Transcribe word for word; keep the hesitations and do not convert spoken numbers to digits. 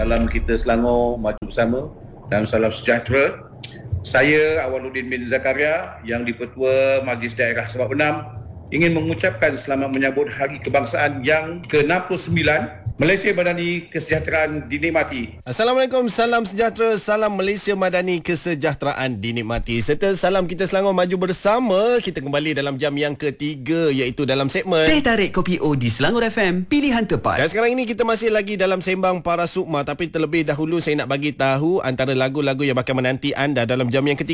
salam kita Selangor maju bersama dan salam sejahtera. Saya Awaluddin bin Zakaria yang di-Pertua Majlis Daerah Sabak Benam ingin mengucapkan selamat menyambut Hari Kebangsaan yang ke enam puluh sembilan. Malaysia Madani Kesejahteraan dinikmati. Assalamualaikum, salam sejahtera, salam Malaysia Madani Kesejahteraan dinikmati. Serta salam kita Selangor maju bersama. Kita kembali dalam jam yang ketiga, iaitu dalam segmen Teh Tarik Kopi O di Selangor F M, pilihan tepat. Dan sekarang ini kita masih lagi dalam sembang Para Sukma. Tapi terlebih dahulu saya nak bagi tahu antara lagu-lagu yang bakal menanti anda dalam jam yang ketiga